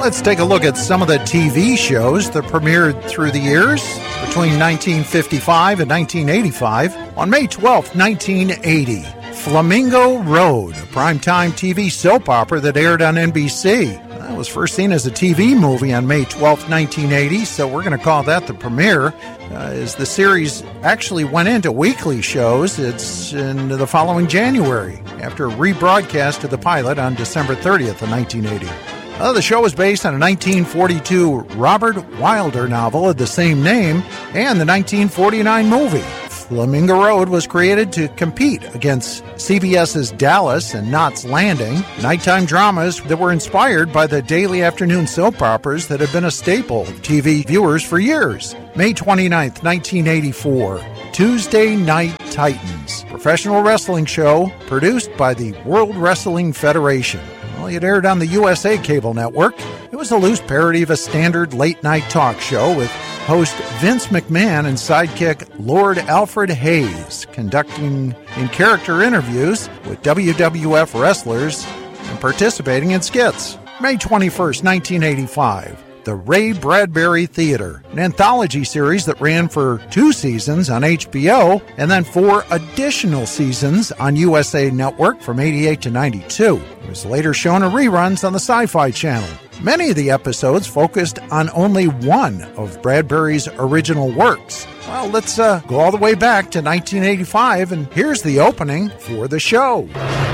Let's take a look at some of the TV shows that premiered through the years between 1955 and 1985. On May 12, 1980, Flamingo Road, a primetime TV soap opera that aired on NBC. That was first seen as a TV movie on May 12, 1980, so we're going to call that the premiere. As the series actually went into weekly shows, it's in the following January, after a rebroadcast of the pilot on December 30th of 1980. The show was based on a 1942 Robert Wilder novel of the same name and the 1949 movie. Flamingo Road was created to compete against CBS's Dallas and Knots Landing, nighttime dramas that were inspired by the daily afternoon soap operas that have been a staple of TV viewers for years. May 29th, 1984, Tuesday Night Titans, professional wrestling show produced by the World Wrestling Federation. Well, it aired on the USA cable network. It was a loose parody of a standard late-night talk show with host Vince McMahon and sidekick Lord Alfred Hayes conducting in-character interviews with WWF wrestlers and participating in skits. May 21st, 1985. The Ray Bradbury Theater, an anthology series that ran for 2 seasons on HBO and then 4 additional seasons on USA Network from 88 to 92. It was later shown in reruns on the Sci-Fi Channel. Many of the episodes focused on only one of Bradbury's original works. Well, let's go all the way back to 1985, and here's the opening for the show.